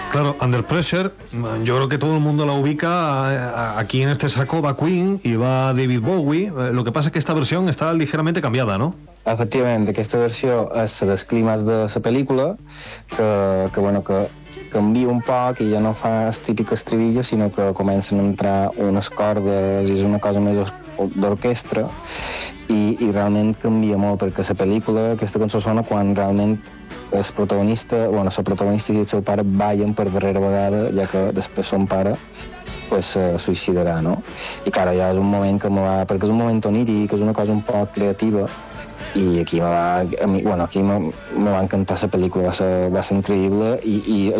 Claro, Under Pressure, yo creo que todo el mundo la ubica aquí en este saco, va Queen y va David Bowie. Lo que pasa es que esta versión està ligeramente canviada, ¿no? Efectivament, aquesta versió és dels climes de la pel·lícula, que canvia un poc i ja no fa el típic estribillo, sinó que comencen a entrar unes cordes i és una cosa més d'orquestra i realment canvia molt, perquè la pel·lícula, aquesta cançó sona quan realment la protagonista i el seu pare ballen per darrera vegada, ja que després son pare pues suïcidarà, no? I clar, ja és un moment que me va... perquè és un moment oníric, és una cosa un poc creativa, i aquí me va encantar la pel·lícula, va ser increïble, i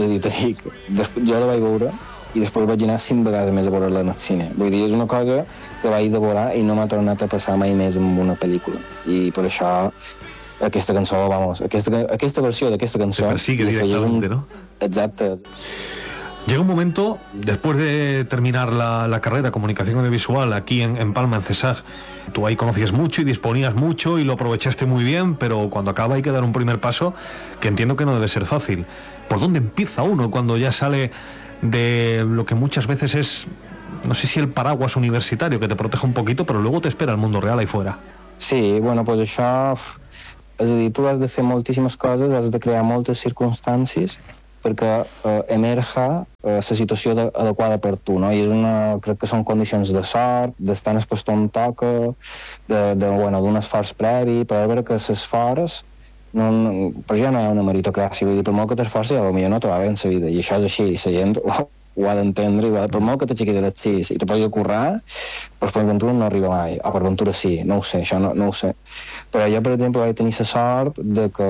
jo la vaig veure i després vaig anar 5 vegades més a veure-la en el cine. Vull dir, és una cosa que vaig devorar i no m'ha tornat a passar mai més en una pel·lícula, i per això aquesta cançó, aquesta versió d'aquesta cançó... Te persigue directamente, ¿no? Exacte. Llega un momento, después de terminar la carrera de comunicación audiovisual aquí en Palma, en CESAG, tú ahí conocías mucho y disponías mucho y lo aprovechaste muy bien, pero cuando acaba hay que dar un primer paso que entiendo que no debe ser fácil. ¿Por dónde empieza uno cuando ya sale de lo que muchas veces es, no sé si el paraguas universitario que te protege un poquito, pero luego te espera el mundo real ahí fuera? Sí, bueno, pues això... És a dir, tu has de fer moltíssimes coses, has de crear moltes circumstàncies perquè emerja la situació adequada per tu, no? I crec que són condicions de sort, d'estar en el lloc on toca, d'un esforç previ, però veure que l'esforç per jo no hi ha una meritocràcia, vull dir, per molt que t'esforcis, potser no te va bé en la vida, i això és així, i la gent ho ha d'entendre, i per molt que t'aixequis a les 6 i te pots currar, doncs per ventura no arriba mai, o per ventura sí, no ho sé, això no ho sé. Però jo, per exemple, vaig tenir la sort de que,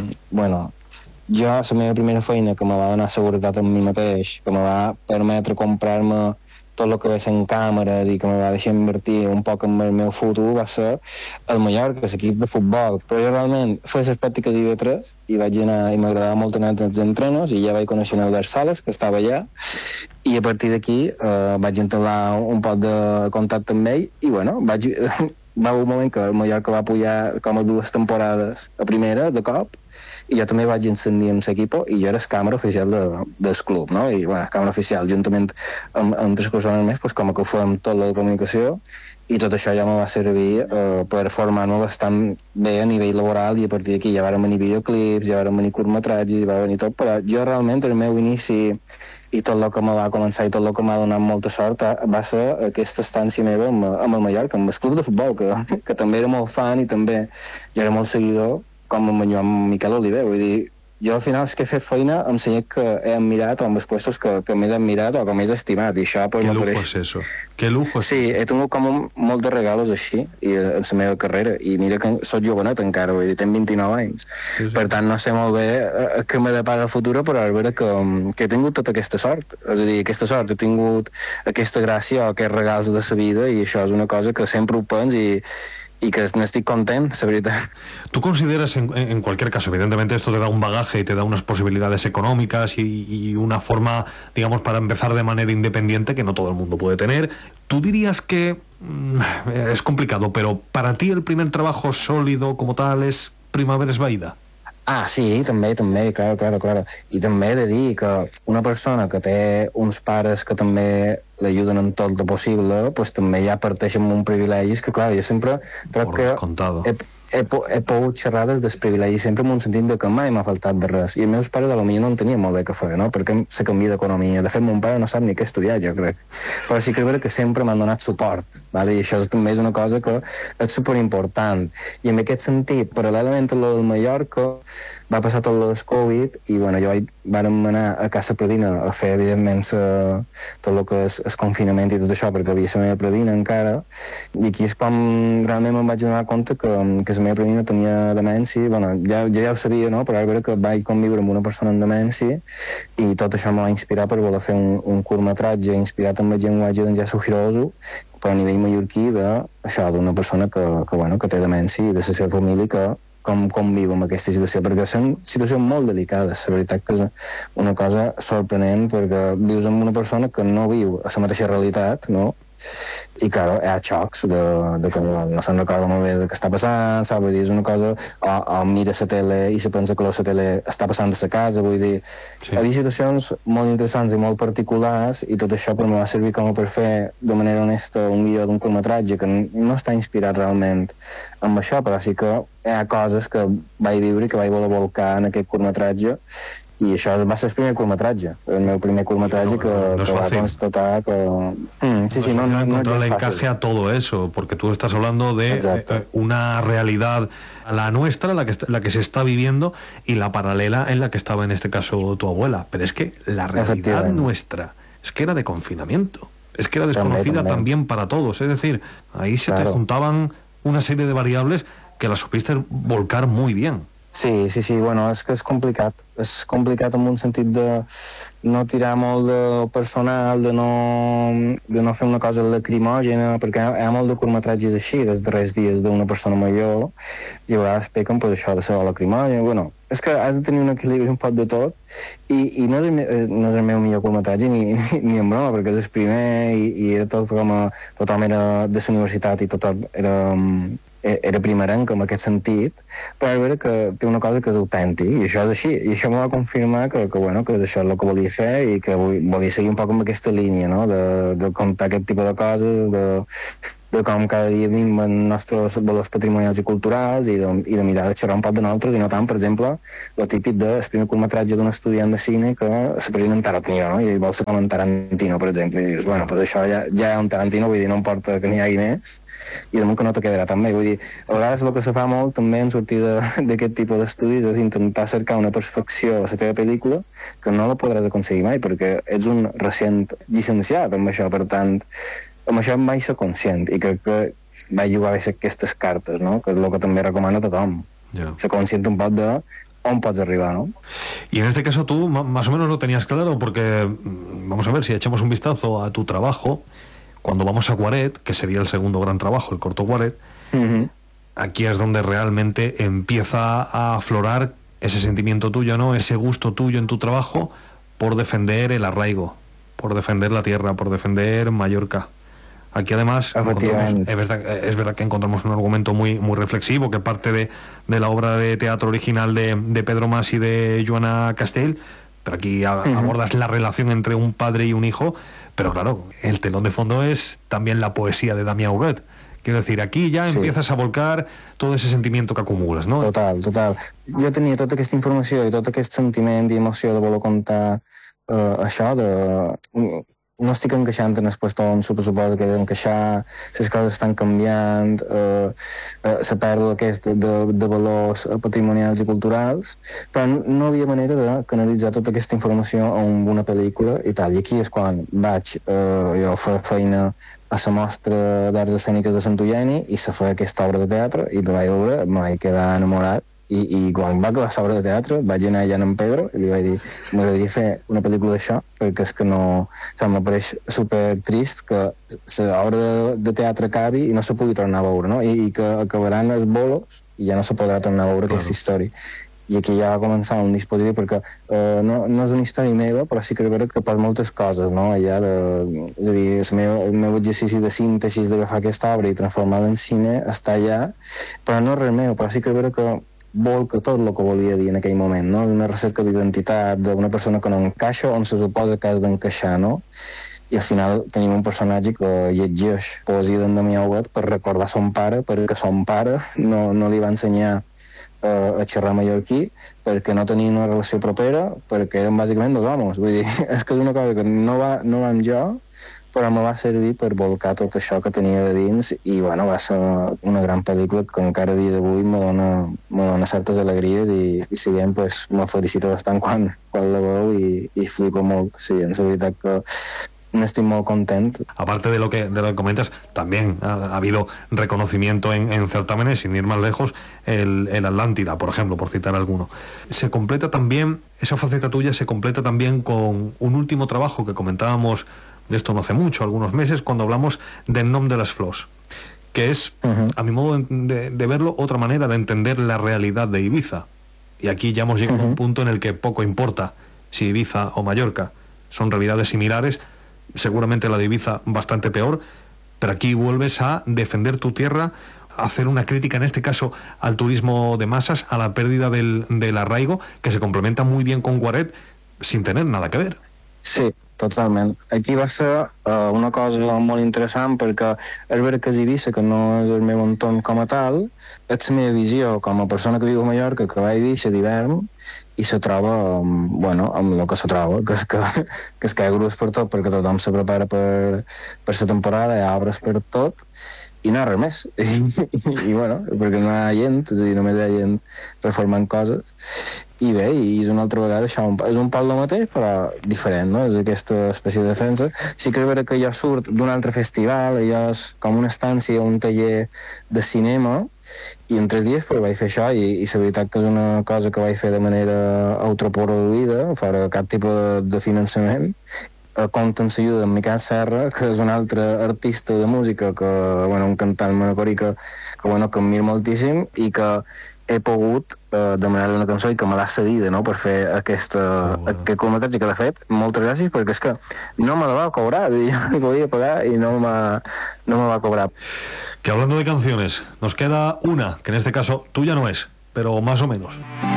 jo, la meva primera feina que me va donar seguretat en mi mateix, que me va permetre comprar-me tot el que ve en càmeres i que me va deixar invertir un poc en el meu futur, va ser el Mallorca, l'equip de futbol. Però jo realment feia les pràctiques d'IV3 i vaig anar, i m'agradava molt anar als entrenos, i ja vaig conèixer en Albert Sales, que estava allà, i a partir d'aquí vaig entablar un poc de contacte amb ell, i va haver un moment que el Mallorca va pujar com a 2 temporades a primera, de cop, i jo també vaig encendir amb l'equip i jo era el càmera oficial del club, no? I càmera oficial, juntament amb 3 persones més, com que ho fèiem tot la comunicació, i tot això ja me va servir per formar-me bastant bé a nivell laboral, i a partir d'aquí ja van venir videoclips, ja van venir curtmetratges, ja va venir tot, però jo realment el meu inici i tot el que me va començar i tot el que m'ha donat molta sort va ser aquesta estància meva amb el Mallorca, amb el club de futbol, que també era molt fan i també jo era molt seguidor, com amb Miquel Oliver, vull dir, jo al final és que he fet feina amb la gent que he admirat o amb els puestos que més he admirat o que més he estimat, i això pues, Qué lujo es eso, qué lujo es sí, eso. He tingut com molts de regalos així en la meva carrera, i mira que soc jovenet encara, vull dir, tenc 29 anys, sí. Per tant no sé molt bé què me depara el futur, però és vera que he tingut tota aquesta sort, és a dir, aquesta sort, he tingut aquesta gràcia o aquests regals de la vida, i això és una cosa que sempre ho pens y que no estoy contento, la verdad. ¿Tú consideras, en cualquier caso, evidentemente esto te da un bagaje y te da unas posibilidades económicas y una forma, digamos, para empezar de manera independiente que no todo el mundo puede tener? ¿Tú dirías que es complicado, pero para ti el primer trabajo sólido como tal es Primavera Esvaïda? Ah, sí, també, claro. I també he de dir que una persona que té uns pares que també l'ajuden en tot el possible, pues també ja parteix amb un privilegi que, clar, jo sempre trobo que he pogut xerrar des del privilegi sempre en un sentit de que mai m'ha faltat de res, i els meus pares potser no en tenien molt bé què fer, no? Perquè se canvia d'economia. De fet, mon pare no sap ni què estudiar, jo crec, però sí que és vera que sempre m'han donat suport, vale? I això també és una cosa que és superimportant. I en aquest sentit, paral·lelament a lo del Mallorca, va passar tot el Covid, i jo vàrem anar a Casa Pradina a fer, evidentment, tot el que és el confinament i tot això, perquè havia la meva Pradina encara, i aquí és quan realment me'n vaig donar compte que la meva Pradina tenia demència, ja ho sabia, no? Però és vera que vaig conviure amb una persona amb demència, i tot això me va inspirar per voler fer un curtmetratge inspirat en el llenguatge d'en Yasu Hirozu, però a nivell mallorquí d'una persona que té demència i de la seva família que com viu amb aquesta situació, perquè són situacions molt delicades. La veritat que és una cosa sorprenent, perquè vius amb una persona que no viu a la mateixa realitat, no? i claro, hi ha xocs de que no se'n recorda molt bé de què està passant, saps? Vull dir, és una cosa, o mira la tele i se pensa que la tele està passant a la casa, vull dir, Sí. hi havia situacions molt interessants i molt particulars, i tot això per mi va servir com per fer de manera honesta un guió d'un curtmetratge que no està inspirat realment amb això, però sí que hi ha coses que vaig viure i que vaig voler volcar en aquest curtmetratge, i això va ser el primer curtmetratge, el meu primer curtmetratge No es que va fácil. constatar que... sí, no encontrar es el fácil. encaje a todo eso, porque tú estás hablando de Exacto. una realidad, la nuestra, la que se está viviendo, y la paralela en la que estaba en este caso tu abuela. Pero es que la realidad Efectivamente. nuestra es que era de confinamiento, es que era desconocida también para todos. Es decir, ahí se te Claro. juntaban una serie de variables que las supiste volcar muy bien. Sí, bueno, és que és complicat en un sentit de no tirar molt de personal, de no fer una cosa lacrimògena, perquè hi ha molt de curtmetratges així, dels darrers dies d'una persona major, i a vegades pequen pues, això de ser lacrimògena, bueno, és que has de tenir un equilibri un poc de tot, i no és el meu millor curtmetratge ni en broma, perquè és el primer i era tot com tothom era de la universitat i tothom era primerenc en aquest sentit, però és veritat que té una cosa que és autèntic, i això és així, i això m'ho va confirmar que això és el que volia fer i que volia seguir un poc amb aquesta línia, no? de contar aquest tipus de coses, de com cada dia vivim els nostres valors patrimonials i culturals i de mirar de xerrar un poc de nosaltres i no tant, per exemple, el típic del primer curtmetratge d'un estudiant de cine que se presenta en Tarantino, no? I vol ser com en Tarantino, per exemple, i dius, bueno, pues això ja hi ha un Tarantino, vull dir, no importa que n'hi hagi més, i damunt que no te quedarà tan bé, vull dir, a vegades el que se fa molt també en sortir d'aquest tipus d'estudis és intentar cercar una perfecció a la teva pel·lícula que no la podràs aconseguir mai, perquè ets un recient llicenciat amb això, per tant, amb això em vaig ser conscient i crec que vaig jugar a aquestes cartes, no? Que és el que també recomano a tothom. Ya. Ser conscient un poc de on pots arribar, ¿no? Y en este caso tú más o menos lo tenías claro, porque vamos a ver, si echamos un vistazo a tu trabajo, cuando vamos a Guaret, que sería el segundo gran trabajo, el corto Guaret, aquí es donde realmente empieza a aflorar ese sentimiento tuyo, ¿no? Ese gusto tuyo en tu trabajo por defender el arraigo, por defender la tierra, por defender Mallorca. Aquí además es verdad que encontramos un argumento muy reflexivo que parte de la obra de teatro original de Pedro Mas y de Joana Castell, pero aquí abordas la relación entre un padre y un hijo, pero claro, el telón de fondo es también la poesía de Damià Huguet. Quiero decir, aquí ya empiezas a volcar todo ese sentimiento que acumules, ¿no? Total. Jo tenia tota aquesta informació i tot aquest sentiment i emoció de voler contar això, no estic encaixant en el puesto on suposo que he d'encaixar, les coses estan canviant, la pèrdua aquesta de valors patrimonials i culturals, però no havia manera de canalitzar tota aquesta informació en una pel·lícula i tal. I aquí és quan vaig jo fer feina a la mostra d'arts escèniques de Sant Eugeni i se feia aquesta obra de teatre i la vaig veure, em vaig quedar enamorat i quan va acabar l'obra de teatre vaig anar allà en Pedro i li vaig dir m'agradaria fer una pel·lícula d'això perquè és que no, me pareix super trist que l'obra de teatre acabi i no se pugui tornar a veure, no? I que acabaran els bolos i ja no se podrà tornar a veure aquesta història. I aquí ja va començar un dispositiu perquè no és una història meva, però sí que és veritat que per moltes coses, no? Allà és a dir, el meu exercici de síntesi d'agafar aquesta obra i transformar-la en cine està allà, però no és res meu, però sí que és veritat que vol que tot el que volia dir en aquell moment, no? Una recerca d'identitat d'una persona que no encaixa on se suposa que has d'encaixar, no? I al final tenim un personatge que llegeix poesia d'en Damià Huguet per recordar son pare, perquè son pare no li va ensenyar a xerrar mallorquí perquè no tenien una relació propera, perquè eren bàsicament dos homes. Vull dir, és que és una cosa que no va amb jo, però me va servir per volcar tot això que tenia de dins i bueno, va ser una gran pel·lícula que encara a dia d'avui me dona certes alegries i si bien pues, me felicito bastant quan la veu i flipo molt. Sí, en la veritat que estoy muy contento. Aparte de lo que comentas, también ha habido reconocimiento en certámenes, sin ir más lejos, el Atlántida, por ejemplo, por citar alguno. Se completa también, esa faceta tuya se completa también con un último trabajo que comentábamos, de esto no hace mucho, algunos meses, cuando hablamos del Nom de les Flors, que es, a mi modo de verlo, otra manera de entender la realidad de Ibiza. Y aquí ya hemos llegado a un punto en el que poco importa si Ibiza o Mallorca son realidades similares, seguramente la de Ibiza bastante peor, pero aquí vuelves a defender tu tierra, a hacer una crítica, en este caso, al turismo de masas, a la pérdida del arraigo, que se complementa muy bien con Guaret, sin tener nada que ver. Sí, totalment. Aquí va ser una cosa molt interessant perquè és vera que és Eivissa, que no és el meu entorn com a tal, és la meva visió com a persona que viu a Mallorca, que va a Eivissa d'hivern i se troba, bueno, amb el que se troba, que és que hi ha grups per tot, perquè tothom se prepara per la temporada, hi ha obres per tot, i no hi ha res més. I bueno, perquè no hi ha gent, és a dir, només hi ha gent reformant coses. I bé, i és una altra vegada això, és un poc el mateix, però diferent, no? És aquesta espècie de defensa. Sí que és vera que jo surt d'un altre festival, allò és com una estància, un taller de cinema, i en 3 dies pues, vaig fer això, i la veritat que és una cosa que vaig fer de manera autoproduïda, fora cap tipus de finançament, compta amb l'ajuda d'en Miquel Serra, que és un altre artista de música, que, bueno, un cantant manacorí que admiro moltíssim, i que he pogut demanar-li una cançó i que me l'ha cedida, no?, per fer aquest curtmetratge, que de fet, moltes gràcies, perquè és que no me la va cobrar, jo li podia pagar i no me va cobrar. Que hablando de canciones, nos queda una, que en este caso tuya no es, pero más o menos.